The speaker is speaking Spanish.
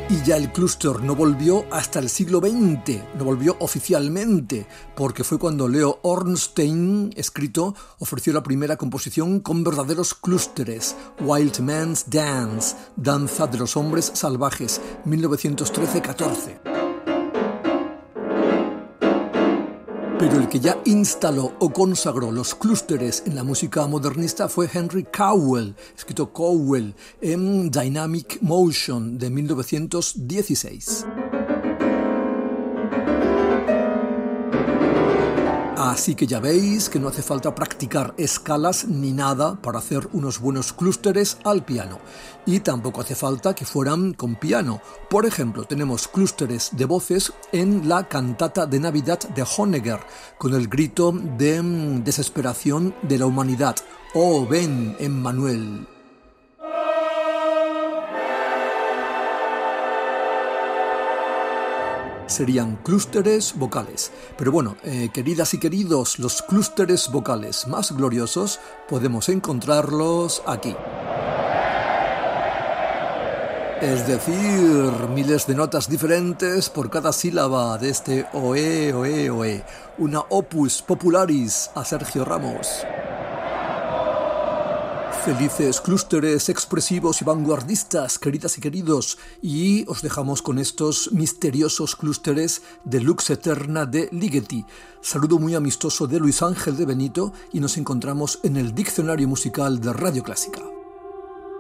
Y ya el clúster no volvió hasta el siglo XX, no volvió oficialmente, porque fue cuando Leo Ornstein, escrito, ofreció la primera composición con verdaderos clústeres, Wild Man's Dance, Danza de los Hombres Salvajes, 1913-14. Pero el que ya instaló o consagró los clústeres en la música modernista fue Henry Cowell, escrito Cowell, en Dynamic Motion de 1916. Así que ya veis que no hace falta practicar escalas ni nada para hacer unos buenos clústeres al piano. Y tampoco hace falta que fueran con piano. Por ejemplo, tenemos clústeres de voces en la cantata de Navidad de Honegger, con el grito de desesperación de la humanidad. ¡Oh, ven, Emmanuel! Serían clústeres vocales. Pero bueno, queridas y queridos, los clústeres vocales más gloriosos podemos encontrarlos aquí. Es decir, miles de notas diferentes por cada sílaba de este oe, oe, oe. Una opus popularis a Sergio Ramos. Felices clústeres expresivos y vanguardistas, queridas y queridos, y os dejamos con estos misteriosos clústeres de Lux Eterna de Ligeti. Saludo muy amistoso de Luis Ángel de Benito y nos encontramos en el Diccionario Musical de Radio Clásica.